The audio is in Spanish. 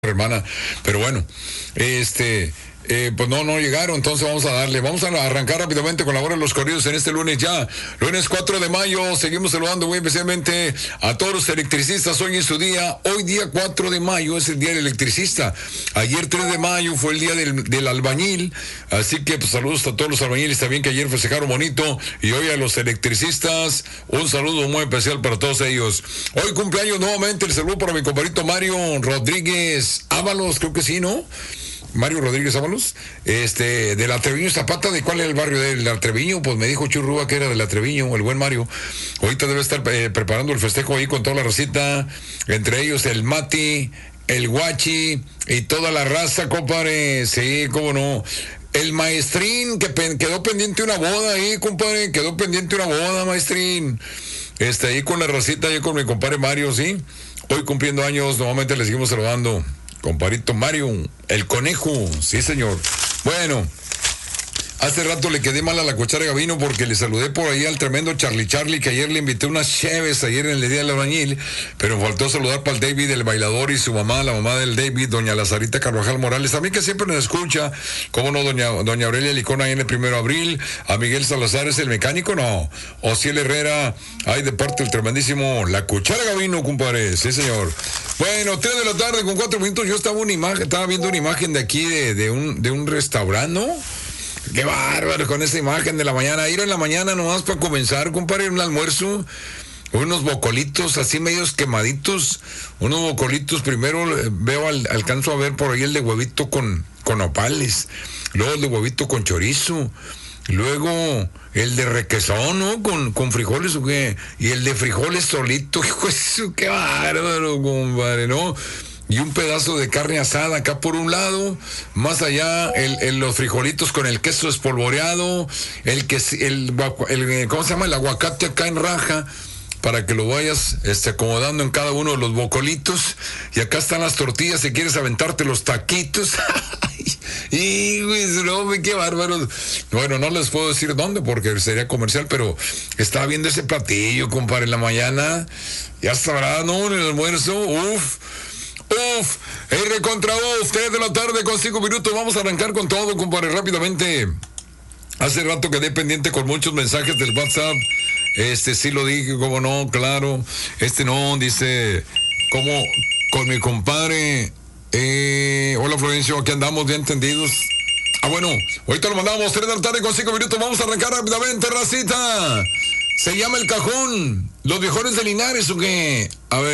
hermana, pero bueno, pues no llegaron, entonces vamos a arrancar rápidamente con la hora de los corridos en este lunes ya, lunes 4 de mayo, seguimos saludando muy especialmente a todos los electricistas hoy en su día, hoy día 4 de mayo es el día del electricista, ayer 3 de mayo fue el día del albañil, así que pues saludos a todos los albañiles también que ayer festejaron bonito, y hoy a los electricistas, un saludo muy especial para todos ellos. Hoy cumpleaños nuevamente, el saludo para mi compadrito Mario Rodríguez Ábalos, creo que sí, ¿no? Mario Rodríguez Ábalos, de la Treviño Zapata. ¿De cuál es el barrio de la Treviño? Pues me dijo Churrúa que era de la Treviño, el buen Mario. Ahorita debe estar preparando el festejo ahí con toda la racita, entre ellos el Mati, el Guachi y toda la raza, compadre. Sí, cómo no. El Maestrín, que quedó pendiente una boda ahí, compadre, quedó pendiente una boda, Maestrín. Ahí con la racita, ahí con mi compadre Mario, ¿sí? Hoy cumpliendo años, nuevamente le seguimos saludando. Comparito Mario, el conejo, sí señor. Bueno, hace rato le quedé mal a la cuchara Gavino porque le saludé por ahí al tremendo Charlie, que ayer le invité unas cheves ayer en el día del albañil, pero me faltó saludar para el David, el bailador, y su mamá, la mamá del David, doña Lazarita Carvajal Morales, también que siempre nos escucha, cómo no, doña Aurelia Licona ahí en el 1 de abril, a Miguel Salazar es el mecánico, no, Ociel Herrera, ahí de parte del tremendísimo La Cuchara Gavino, compadre, sí señor. Bueno, 3 de la tarde con 4 minutos, yo estaba viendo una imagen de aquí de un restaurante, ¿no? Qué bárbaro con esta imagen de la mañana. Ir en la mañana nomás para comenzar, compadre, un almuerzo. Unos bocolitos así medios quemaditos. Unos bocolitos, primero alcanzo a ver por ahí el de huevito con nopales. Luego el de huevito con chorizo. Luego el de requesón, ¿no? Con frijoles, ¿o qué? Y el de frijoles solito. Qué bárbaro, compadre, ¿no? Y un pedazo de carne asada acá por un lado, más allá los frijolitos con el queso espolvoreado, ¿cómo se llama? El aguacate acá en raja, para que lo vayas acomodando en cada uno de los bocolitos. Y acá están las tortillas, si quieres aventarte los taquitos. Y güey, no, qué bárbaro. Bueno, no les puedo decir dónde porque sería comercial, pero estaba viendo ese platillo, compadre, en la mañana. Ya sabrá, ¿no? En el almuerzo, R contra uf, 3 de la tarde con 5 minutos. Vamos a arrancar con todo, compadre, rápidamente. Hace rato quedé pendiente con muchos mensajes del WhatsApp. Sí lo dije, como no, claro. No, dice, como con mi compadre. Hola Florencio, aquí andamos bien entendidos. Bueno, ahorita lo mandamos, 3 de la tarde con 5 minutos. Vamos a arrancar rápidamente, racita. Se llama El Cajón. ¿Los viejones de Linares o qué? A ver.